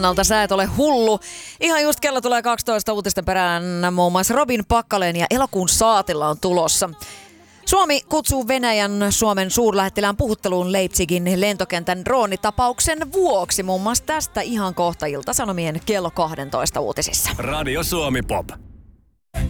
Nalta, sä et ole hullu. Ihan just kello tulee 12 uutisten perään. Muun muassa Robin Packalén ja elokuun saatilla on tulossa. Suomi kutsuu Venäjän Suomen suurlähettilään puhutteluun Leipzigin lentokentän droonitapauksen vuoksi. Muun muassa tästä ihan kohta Ilta-Sanomien kello 12 uutisissa. Radio Suomi Pop.